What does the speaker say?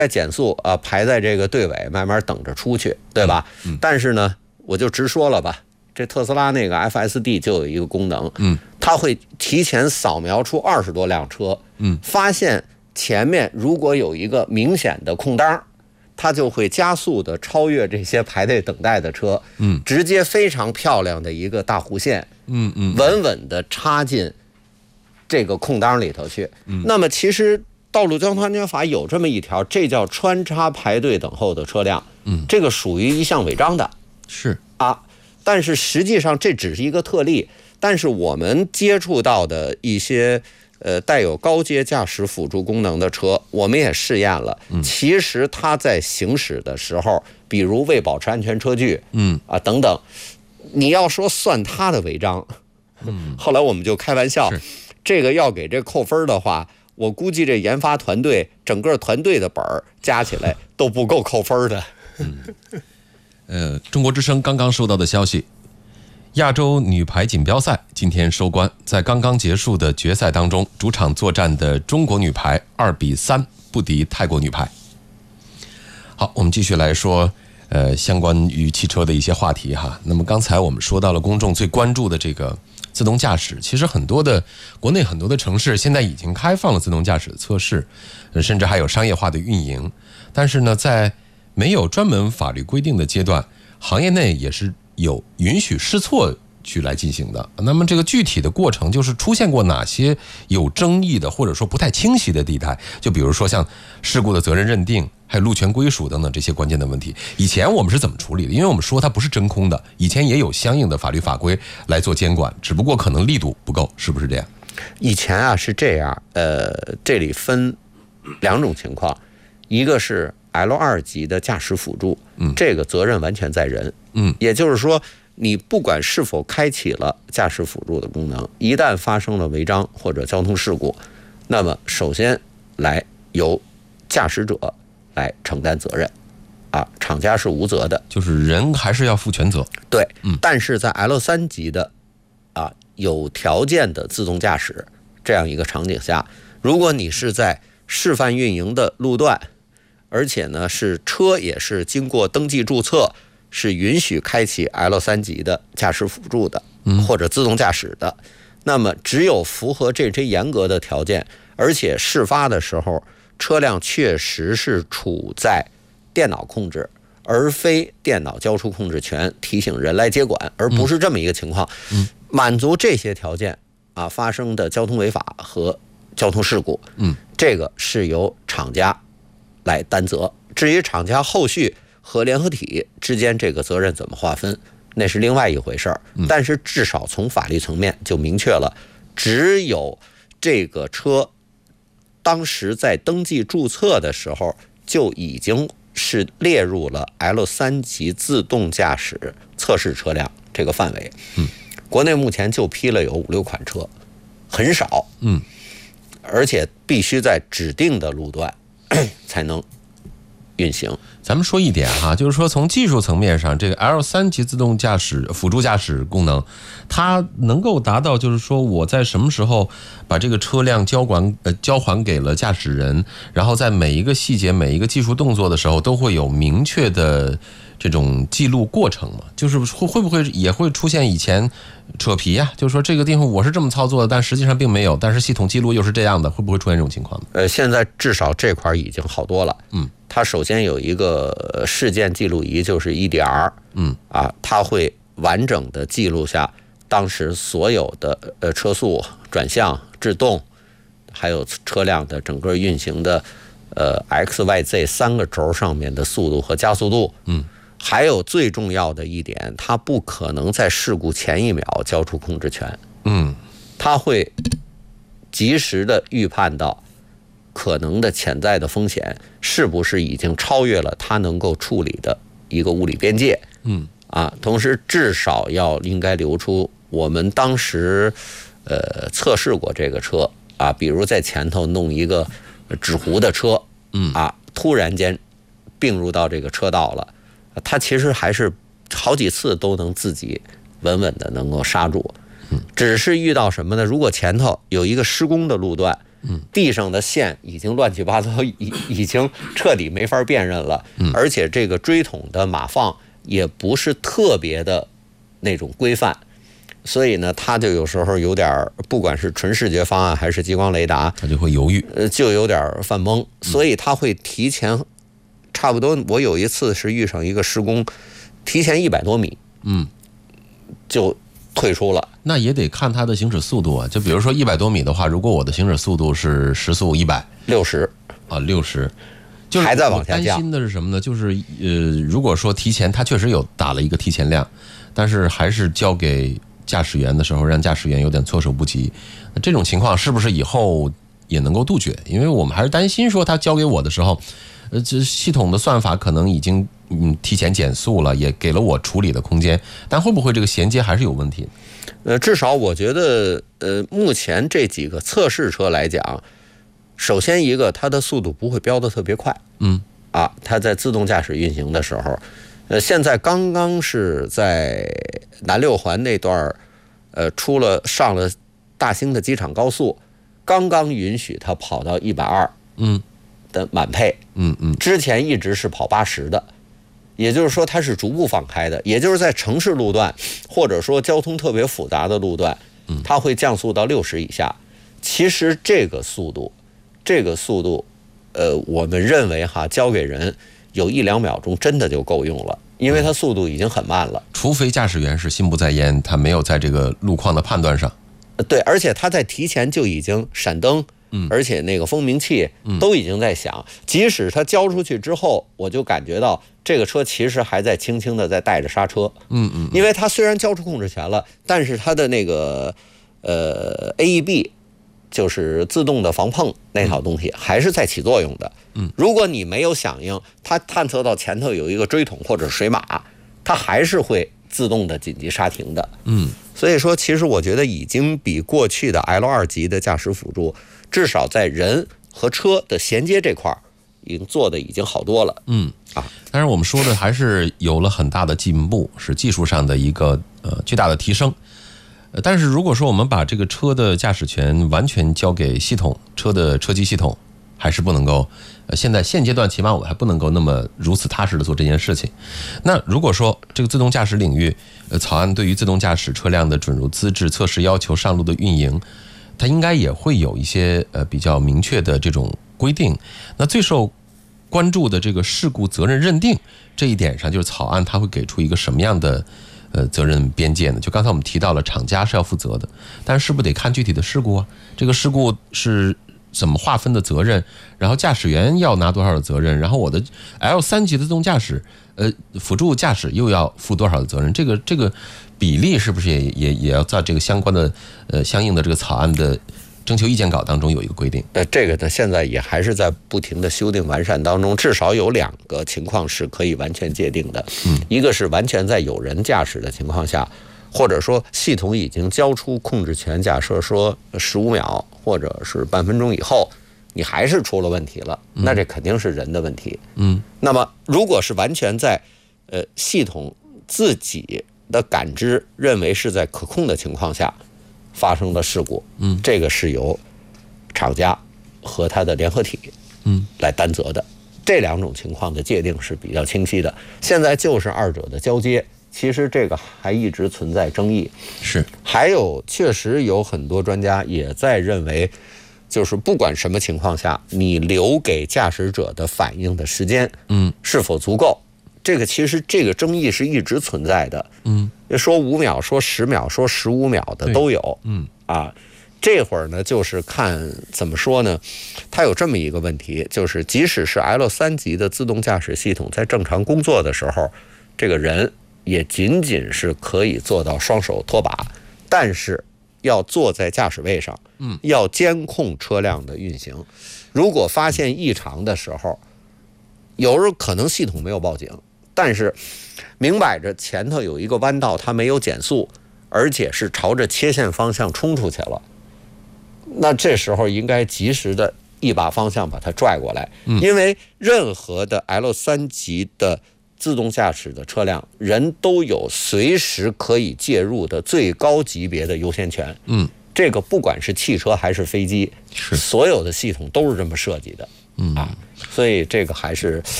减速啊，排在这个队尾，慢慢等着出去，对吧？但是呢，我就直说了吧，这特斯拉那个 FSD 就有一个功能，它会提前扫描出20多辆车，发现前面如果有一个明显的空档，它就会加速的超越这些排队等待的车，直接非常漂亮的一个大弧线，稳稳的插进这个空档里头去。那么其实道路交通安全法有这么一条，这叫穿插排队等候的车辆，这个属于一项违章的， 是啊。但是实际上这只是一个特例，但是我们接触到的一些带有高阶驾驶辅助功能的车，我们也试验了，其实它在行驶的时候，比如未保持安全车距，等等，你要说算它的违章，后来我们就开玩笑，这个要给这扣分的话，我估计这研发团队整个团队的本儿加起来都不够扣分的。 中国之声刚刚收到的消息，亚洲女排锦标赛今天收官，在刚刚结束的决赛当中，主场作战的中国女排2比3不敌泰国女排。好，我们继续来说相关于汽车的一些话题哈。那么刚才我们说到了公众最关注的这个自动驾驶，其实国内很多的城市现在已经开放了自动驾驶的测试，甚至还有商业化的运营。但是呢，在没有专门法律规定的阶段，行业内也是有允许试错去来进行的。那么这个具体的过程就是出现过哪些有争议的或者说不太清晰的地带，就比如说像事故的责任认定还有路权归属等等这些关键的问题，以前我们是怎么处理的？因为我们说它不是真空的，以前也有相应的法律法规来做监管，只不过可能力度不够，是不是这样？ 以前啊是这样，这里分2种情况，一个是 L2 级的驾驶辅助，这个责任完全在人，也就是说，你不管是否开启了驾驶辅助的功能，一旦发生了违章或者交通事故，那么首先来由驾驶者来承担责任，厂家是无责的， 就是人还是要负全责。 对，但是在 L3 级的有条件的自动驾驶这样一个场景下，如果你是在示范运营的路段，而且呢是车也是经过登记注册，是允许开启 L3 级的驾驶辅助的或者自动驾驶的，那么只有符合这些严格的条件，而且事发的时候车辆确实是处在电脑控制，而非电脑交出控制权提醒人来接管，而不是这么一个情况，满足这些条件发生的交通违法和交通事故，这个是由厂家来担责。至于厂家后续和联合体之间这个责任怎么划分，那是另外一回事儿。但是至少从法律层面就明确了，只有这个车当时在登记注册的时候就已经是列入了 L3 级自动驾驶测试车辆这个范围。国内目前就批了有5、6款车，很少，而且必须在指定的路段才能运行。 咱们说一点哈，就是说从技术层面上，这个 L3 级自动驾驶辅助驾驶功能，它能够达到就是说我在什么时候把这个车辆交还给了驾驶人，然后在每一个细节每一个技术动作的时候都会有明确的这种记录过程嘛？就是会不会也会出现以前扯皮呀？就是说这个地方我是这么操作的，但实际上并没有，但是系统记录又是这样的，会不会出现这种情况呢？ 现在至少这块已经好多了。它首先有一个事件记录仪，就是 EDR，它会完整的记录下当时所有的车速、转向、制动，还有车辆的整个运行的XYZ 3个轴上面的速度和加速度。还有最重要的一点，它不可能在事故前1秒交出控制权。它会及时的预判到可能的潜在的风险是不是已经超越了它能够处理的一个物理边界。同时至少应该留出我们当时测试过这个车比如在前头弄一个纸糊的车突然间并入到这个车道了，它其实还是好几次都能自己稳稳的能够刹住。只是遇到什么呢？如果前头有一个施工的路段， 地上的线已经乱七八糟，已经彻底没法辨认了，而且这个锥筒的码放也不是特别的那种规范，所以呢，它就有时候有点，不管是纯视觉方案还是激光雷达， 它就会犹豫， 就有点犯懵，所以它会提前差不多。我有一次是遇上一个施工，提前100多米，就退出了。 那也得看它的行驶速度啊。就比如说100多米的话，如果我的行驶速度是时速160啊，60，就是还在往下降。 担心的是什么呢？就是如果说提前它确实有打了一个提前量，但是还是交给驾驶员的时候，让驾驶员有点措手不及。这种情况是不是以后也能够杜绝？因为我们还是担心说他交给我的时候，这系统的算法可能已经提前减速了，也给了我处理的空间，但会不会这个衔接还是有问题？ 至少我觉得，目前这几个测试车来讲，首先一个它的速度不会飙得特别快，它在自动驾驶运行的时候，现在刚刚是在南六环那段，上了大兴的机场高速，刚刚允许它跑到120，的满配，之前一直是跑80的，也就是说它是逐步放开的，也就是在城市路段或者说交通特别复杂的路段，它会降速到60以下。其实这个速度，我们认为交给人有1-2秒钟真的就够用了，因为它速度已经很慢了。 除非驾驶员是心不在焉，他没有在这个路况的判断上。 对，而且他在提前就已经闪灯，而且那个蜂鸣器都已经在响。即使他交出去之后，我就感觉到这个车其实还在轻轻的在带着刹车。因为他虽然交出控制权了，但是他的那个AEB 就是自动的防碰那套东西还是在起作用的。如果你没有响应，它探测到前头有一个锥筒或者水马，它还是会自动的紧急刹停的。所以说其实我觉得已经比过去的 L2 级的驾驶辅助，至少在人和车的衔接这块已经做的已经好多了。 但是我们说的还是有了很大的进步，是技术上的一个巨大的提升。但是如果说我们把这个车的驾驶权完全交给系统，车的车机系统还是不能够，现阶段起码我们还不能够那么如此踏实的做这件事情。那如果说这个自动驾驶领域，草案对于自动驾驶车辆的准入资质、测试要求、上路的运营，它应该也会有一些比较明确的这种规定。那最受关注的这个事故责任认定这一点上，就是草案它会给出一个什么样的责任边界呢？就刚才我们提到了厂家是要负责的，但是不得看具体的事故啊？这个事故是怎么划分的责任？然后驾驶员要拿多少的责任？然后我的 L3级的自动驾驶，辅助驾驶又要负多少的责任？这个比例是不是也要在这个相关的相应的这个草案的征求意见稿当中有一个规定？ 这个呢，现在也还是在不停的修订完善当中，至少有2个情况是可以完全界定的。一个是完全在有人驾驶的情况下，或者说系统已经交出控制权，假设说15秒或者是半分钟以后，你还是出了问题了，那这肯定是人的问题。那么如果是完全在系统自己的感知认为是在可控的情况下发生的事故，这个是由厂家和它的联合体来担责的。这2种情况的界定是比较清晰的。现在就是2者的交接，其实这个还一直存在争议。 是， 还有确实有很多专家也在认为，就是不管什么情况下，你留给驾驶者的反应的时间，是否足够？这个其实这个争议是一直存在的。说5秒，说10秒，说15秒的都有。这会儿呢，就是看怎么说呢？它有这么一个问题，就是即使是 L3级的自动驾驶系统在正常工作的时候，这个人也仅仅是可以做到双手托把，但是要坐在驾驶位上，要监控车辆的运行。如果发现异常的时候，有时候可能系统没有报警，但是明摆着前头有一个弯道，它没有减速，而且是朝着切线方向冲出去了，那这时候应该及时的一把方向把它拽过来。因为任何的 L3级的自动驾驶的车辆，人都有随时可以介入的最高级别的优先权。 这个不管是汽车还是飞机， 是所有的系统都是这么设计的。所以这个还是